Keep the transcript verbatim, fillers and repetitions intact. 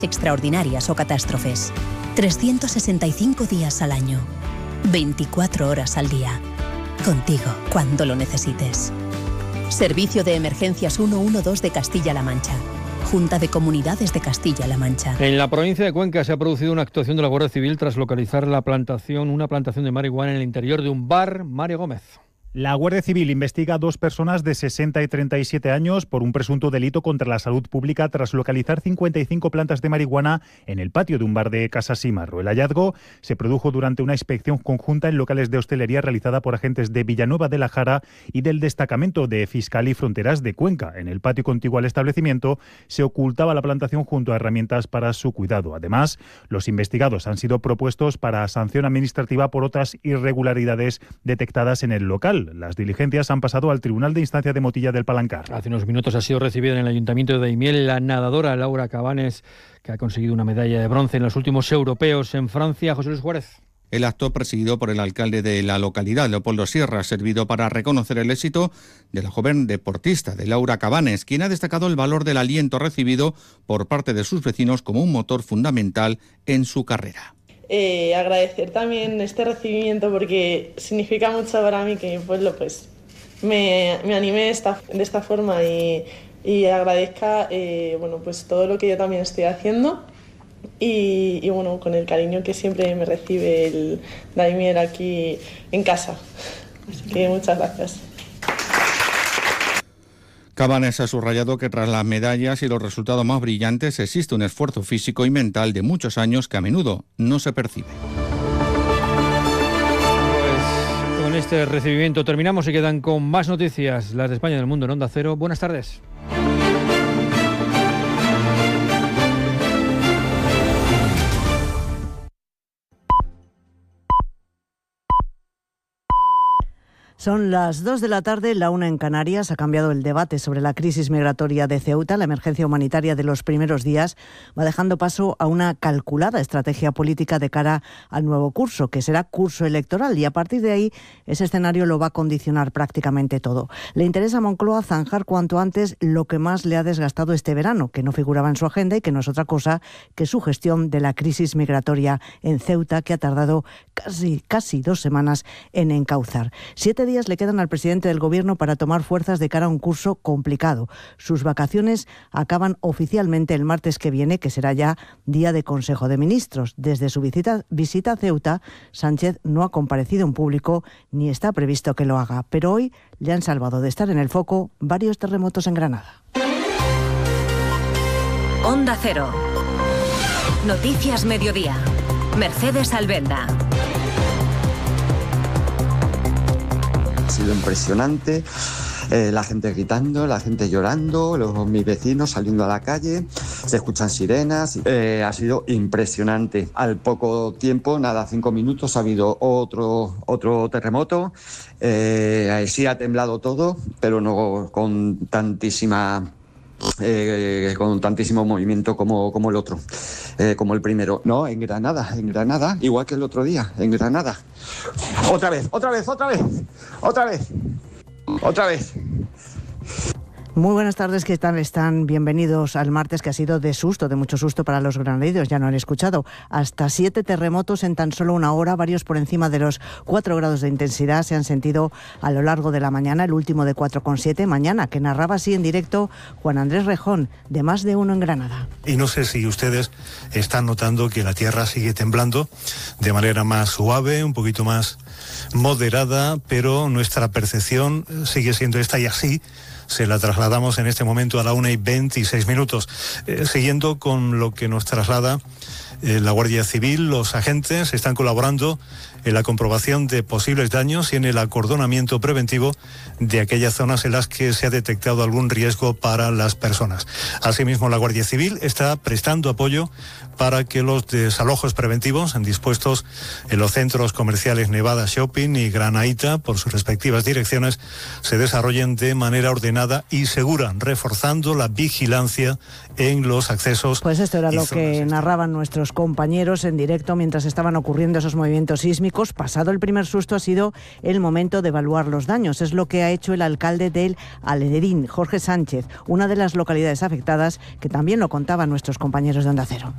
extraordinarias o catástrofes. trescientos sesenta y cinco días al año, veinticuatro horas al día. Contigo cuando lo necesites. Servicio de Emergencias ciento doce de Castilla-La Mancha. Junta de Comunidades de Castilla-La Mancha. En la provincia de Cuenca se ha producido una actuación de la Guardia Civil tras localizar la plantación, una plantación de marihuana en el interior de un bar. Mario Gómez. La Guardia Civil investiga a dos personas de sesenta y treinta y siete años por un presunto delito contra la salud pública tras localizar cincuenta y cinco plantas de marihuana en el patio de un bar de Casasimarro. El hallazgo se produjo durante una inspección conjunta en locales de hostelería realizada por agentes de Villanueva de la Jara y del Destacamento de Fiscalía y Fronteras de Cuenca. En el patio contiguo al establecimiento se ocultaba la plantación junto a herramientas para su cuidado. Además, los investigados han sido propuestos para sanción administrativa por otras irregularidades detectadas en el local. Las diligencias han pasado al Tribunal de Instancia de Motilla del Palancar. Hace unos minutos ha sido recibida en el Ayuntamiento de Daimiel la nadadora Laura Cabanes, que ha conseguido una medalla de bronce en los últimos europeos en Francia. José Luis Juárez. El acto, presidido por el alcalde de la localidad, Leopoldo Sierra, ha servido para reconocer el éxito de la joven deportista, de Laura Cabanes, quien ha destacado el valor del aliento recibido por parte de sus vecinos como un motor fundamental en su carrera. Eh, agradecer también este recibimiento porque significa mucho para mí que mi pueblo pues, me, me anime de esta, de esta forma y, y agradezca eh, bueno, pues todo lo que yo también estoy haciendo y, y bueno, con el cariño que siempre me recibe el Daimiel aquí en casa. Así que muchas gracias. Cabanes ha subrayado que tras las medallas y los resultados más brillantes existe un esfuerzo físico y mental de muchos años que a menudo no se percibe. Pues con este recibimiento terminamos y quedan con más noticias, las de España y del mundo en Onda Cero. Buenas tardes. Son las dos de la tarde, la una en Canarias. Ha cambiado el debate sobre la crisis migratoria de Ceuta. La emergencia humanitaria de los primeros días va dejando paso a una calculada estrategia política de cara al nuevo curso, que será curso electoral, y a partir de ahí ese escenario lo va a condicionar prácticamente todo. Le interesa a Moncloa zanjar cuanto antes lo que más le ha desgastado este verano, que no figuraba en su agenda y que no es otra cosa que su gestión de la crisis migratoria en Ceuta, que ha tardado casi, casi dos semanas en encauzar. Siete días le quedan al presidente del Gobierno para tomar fuerzas de cara a un curso complicado. Sus vacaciones acaban oficialmente el martes que viene, que será ya día de Consejo de Ministros. Desde su visita, visita a Ceuta, Sánchez no ha comparecido en público ni está previsto que lo haga. Pero hoy le han salvado de estar en el foco varios terremotos en Granada. Onda Cero. Noticias Mediodía. Mercedes Albenda. Ha sido impresionante, eh, la gente gritando, la gente llorando, los, mis vecinos saliendo a la calle, se escuchan sirenas, eh, ha sido impresionante. Al poco tiempo, nada, cinco minutos, ha habido otro, otro terremoto, eh, sí ha temblado todo, pero no con tantísima... Eh, con tantísimo movimiento como, como el otro, eh, como el primero. No, en Granada, en Granada, igual que el otro día, en Granada. Otra vez, otra vez, otra vez, otra vez, otra vez. Muy buenas tardes, ¿qué tal están? Bienvenidos al martes, que ha sido de susto, de mucho susto para los granadinos, ya no han escuchado. Hasta siete terremotos en tan solo una hora, varios por encima de los cuatro grados de intensidad se han sentido a lo largo de la mañana, el último de cuatro coma siete mañana, que narraba así en directo Juan Andrés Rejón, de Más de Uno en Granada. Y no sé si ustedes están notando que la tierra sigue temblando de manera más suave, un poquito más moderada, pero nuestra percepción sigue siendo esta y así se la trasladamos en este momento a la una y veintiséis minutos. Eh, siguiendo con lo que nos traslada eh, la Guardia Civil, los agentes están colaborando en la comprobación de posibles daños y en el acordonamiento preventivo de aquellas zonas en las que se ha detectado algún riesgo para las personas. Asimismo, la Guardia Civil está prestando apoyo para que los desalojos preventivos dispuestos en los centros comerciales Nevada Shopping y Granaita, por sus respectivas direcciones, se desarrollen de manera ordenada y segura, reforzando la vigilancia en los accesos. Pues esto era lo que narraban nuestros compañeros en directo mientras estaban ocurriendo esos movimientos sísmicos. Pasado el primer susto ha sido el momento de evaluar los daños. Es lo que ha hecho el alcalde del Alederín, Jorge Sánchez, una de las localidades afectadas, que también lo contaban nuestros compañeros de Onda Cero.